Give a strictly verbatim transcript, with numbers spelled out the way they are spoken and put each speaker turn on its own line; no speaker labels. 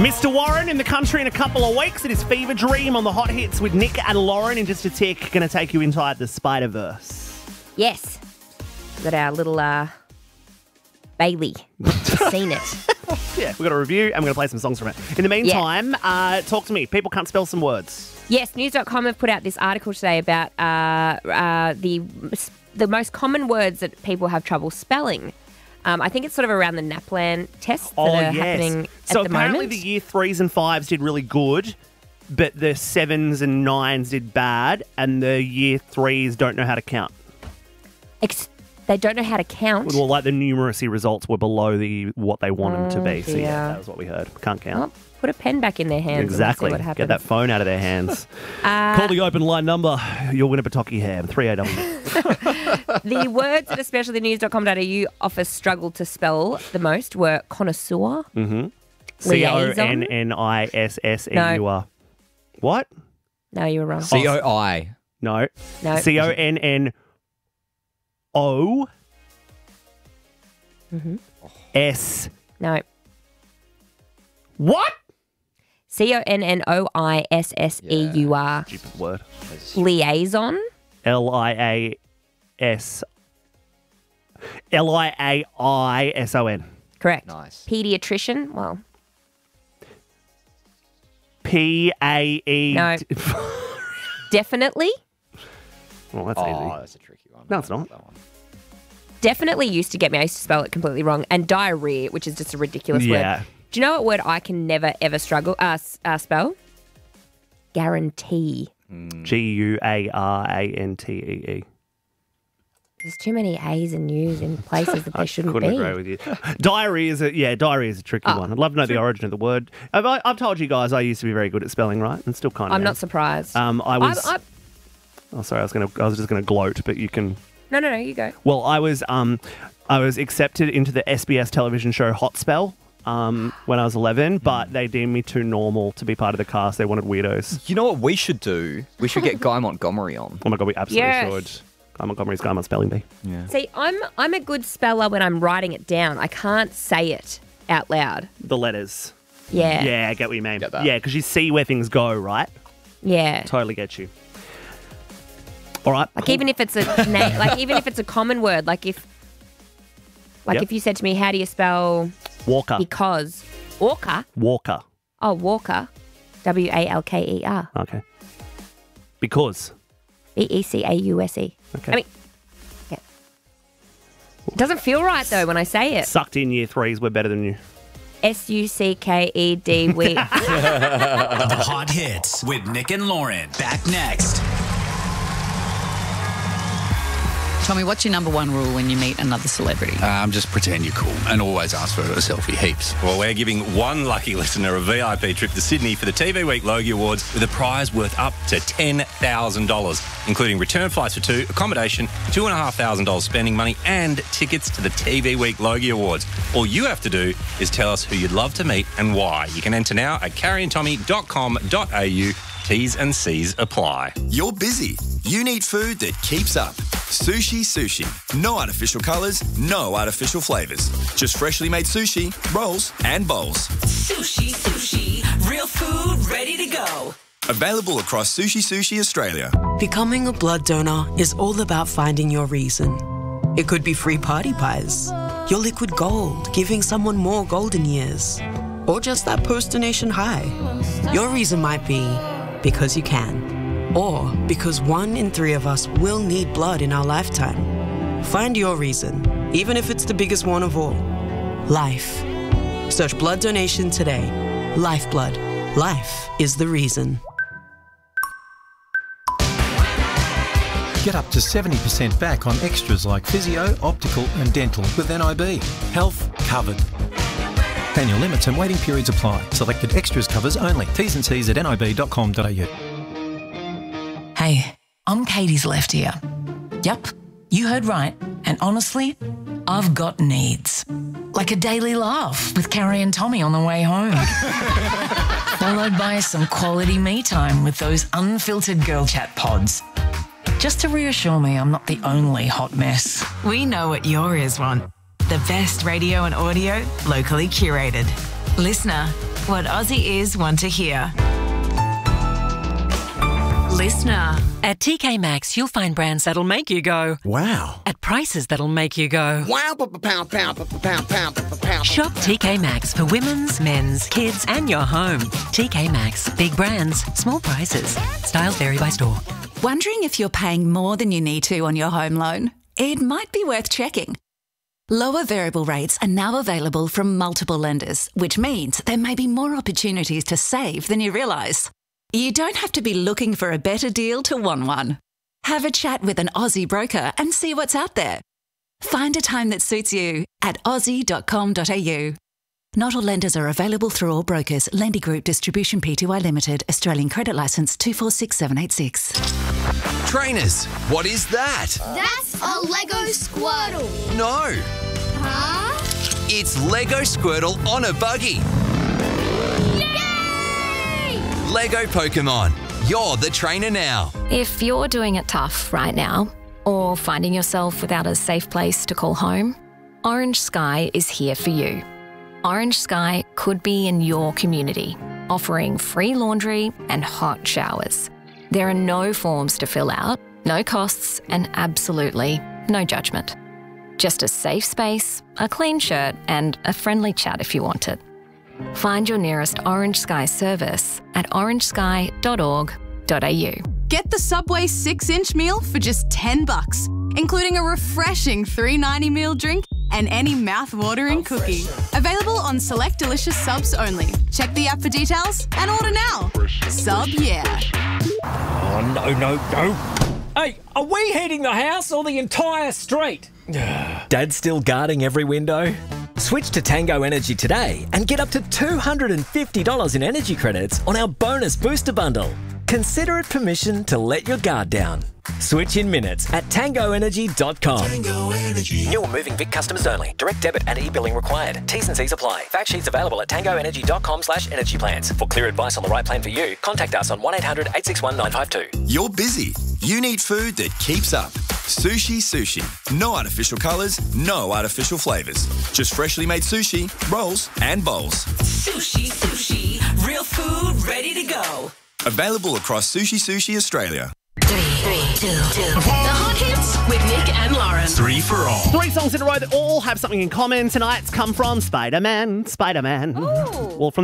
Mister Warren in the country in a couple of weeks. It is Fever Dream on the Hot Hits with Nick and Lauren in just a tick. Going to take you inside the Spider-Verse.
Yes. We've got our little uh, Bailey. Seen it.
Yeah, we've got a review and we're going to play some songs from it. In the meantime, yeah. uh, talk to me. People can't spell some words.
Yes, news dot com have put out this article today about uh, uh, the the most common words that people have trouble spelling. Um, I think it's sort of around the NAPLAN tests that
oh,
are
yes.
happening at
so
the
apparently
moment.
the year threes and fives did really good, but the sevens and nines did bad, and the year threes don't know how to count.
Ex- they don't know how to count?
Well, like the numeracy results were below the what they want
oh,
them to be. So
dear.
yeah, that was what we heard. Can't count.
Oh, put a pen back in their hands.
Exactly.
And see what happens.
Get that phone out of their hands.
uh,
Call the open line number. You'll win a Patoki ham. three eight W.
The words that especially the news dot com dot a u office struggled to spell the most were connoisseur,
mm-hmm. C O N N I S S E U R. What?
No, you were wrong.
C O I.
No.
No.
C O N N O
Mm-hmm.
S.
No.
What?
C O N N O I S S E U R.
Stupid word.
Liaison.
L I A S. L I A I S O N.
Correct.
Nice.
Pediatrician. Well.
P A E.
No. Definitely.
Well, that's
Oh,
easy.
that's a tricky one.
No, it's not.
That one.
Definitely used to get me. I used to spell it completely wrong. And diarrhea, which is just a ridiculous
Yeah.
word. Do you know what word I can never, ever struggle uh, s- uh, spell? Guarantee.
G U A R A N T E E.
There's too many A's and U's in places that they
I
shouldn't
couldn't
be.
agree with you. Diary is a yeah. Diary is a tricky
Oh,
one. I'd love to know the origin of the word. I've, I've told you guys I used to be very good at spelling, right? And still kind of.
I'm
am.
not surprised.
Um, I was.
I'm, I'm,
oh, sorry. I was gonna. I was just gonna gloat, but you can.
no, no, no, you go.
Well, I was. Um, I was accepted into the S B S television show Hot Spell. Um, when I was eleven, but they deemed me too normal to be part of the cast. They wanted weirdos.
You know what we should do? We should get Guy Montgomery on.
Oh my god, we absolutely
Yes.
should. Guy Montgomery's Guy Mont Spelling Bee.
Yeah.
See, I'm I'm a good speller when I'm writing it down. I can't say it out loud.
The letters.
Yeah.
Yeah, I get what you mean.
Get that.
Yeah, because you see where things go, right?
Yeah.
Totally get you. All right.
Like
cool.
even if it's a na- like even if it's a common word, like if like
Yep.
if you said to me, how do you spell
Walker.
because? Walker.
Walker.
Oh, Walker. W A L K E R.
Okay. Because.
B E C A U S E.
Okay.
I mean, yeah. It doesn't feel right though when I say it.
Sucked in year threes, we're better than you.
S U C K E D. We.
The Hot Hits with Nick and Lauren. Back next.
Tommy, what's your number one rule when you meet another celebrity?
Um, just pretend you're cool and always ask for a selfie heaps.
Well, we're giving one lucky listener a V I P trip to Sydney for the T V Week Logie Awards with a prize worth up to ten thousand dollars, including return flights for two, accommodation, two thousand five hundred dollars spending money and tickets to the T V Week Logie Awards. All you have to do is tell us who you'd love to meet and why. You can enter now at carrie and tommy dot com dot a u. T's and C's apply.
You're busy. You need food that keeps up. Sushi Sushi. No artificial colours, no artificial flavours. Just freshly made sushi, rolls and bowls.
Sushi, sushi, real food ready to go.
Available across Sushi Sushi Australia.
Becoming a blood donor is all about finding your reason. It could be free party pies, your liquid gold, giving someone more golden years, or just that post-donation high. Your reason might be because you can, or because one in three of us will need blood in our lifetime. Find your reason, even if it's the biggest one of all. Life. Search blood donation today. Lifeblood. Life is the reason.
Get up to seventy percent back on extras like physio, optical and dental with N I B. Health covered. Annual limits and waiting periods apply. Selected extras covers only. T's and C's at N I B dot com dot a u.
Hey, I'm Katie's left ear. Yup, you heard right. And honestly, I've got needs. Like a daily laugh with Carrie and Tommy on the way home. Followed by some quality me time with those unfiltered girl chat pods. Just to reassure me I'm not the only hot mess.
We know what your ears want. The best radio and audio, locally curated. Listener, what Aussie ears want to hear. Listener.
At T K Maxx, you'll find brands that'll make you go,
wow.
At prices that'll make you go,
wow. Pound, pound, pound, pound, pound, pound.
Shop T K Maxx for women's, men's, kids, and your home. T K Maxx. Big brands, small prices. Styles vary by store.
Wondering if you're paying more than you need to on your home loan? It might be worth checking. Lower variable rates are now available from multiple lenders, which means there may be more opportunities to save than you realise. You don't have to be looking for a better deal to want one. Have a chat with an Aussie broker and see what's out there. Find a time that suits you at aussie dot com dot a u. Not all lenders are available through all brokers. Lendy Group Distribution Pty Limited, Australian Credit Licence two four six seven eight six.
Trainers, what is that?
That's a Lego Squirtle.
No.
Huh?
It's Lego Squirtle on a buggy. Lego Pokemon. You're the trainer now.
If you're doing it tough right now, or finding yourself without a safe place to call home, Orange Sky is here for you. Orange Sky could be in your community, offering free laundry and hot showers. There are no forms to fill out, no costs, and absolutely no judgment. Just a safe space, a clean shirt, and a friendly chat if you want it. Find your nearest Orange Sky service at orange sky dot org dot a u.
Get the Subway six inch meal for just ten bucks, including a refreshing three ninety meal drink and any mouth-watering cookie. Available on select delicious subs only. Check the app for details and order now. Sub yeah.
Oh, no, no, no. Hey, are we heating the house or the entire street? Dad's still guarding every window? Switch to Tango Energy today and get up to two hundred fifty dollars in energy credits on our bonus booster bundle. Consider it permission to let your guard down. Switch in minutes at tango energy dot com.
Tango Energy.
New or moving Vic customers only. Direct debit and e-billing required. T's and C's apply. Fact sheets available at tango energy dot com slash energy plans. For clear advice on the right plan for you, contact us on one eight hundred eight six one nine five two.
You're busy. You need food that keeps up. Sushi Sushi. No artificial colours, no artificial flavours. Just freshly made sushi, rolls and bowls.
Sushi, sushi. Real food ready to go.
Available across Sushi Sushi Australia.
Three, three, two, two. The hot hits with Nick and Lauren.
Three for all.
Three songs in a row that all have something in common. Tonight's come from Spider-Man. Spider-Man. Well, from